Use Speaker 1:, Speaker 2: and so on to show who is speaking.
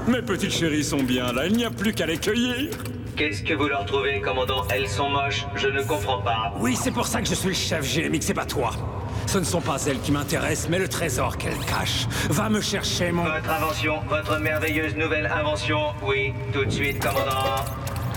Speaker 1: Mes petites chéries sont bien là, il n'y a plus qu'à les cueillir.
Speaker 2: Qu'est-ce que vous leur trouvez, commandant? Elles sont moches, je ne comprends pas.
Speaker 1: Oui, c'est pour ça que je suis le chef, Jérémy, c'est pas toi. Ce ne sont pas elles qui m'intéressent, mais le trésor qu'elles cachent. Va me chercher mon...
Speaker 2: Votre invention, votre merveilleuse nouvelle invention. Oui, tout de suite, commandant.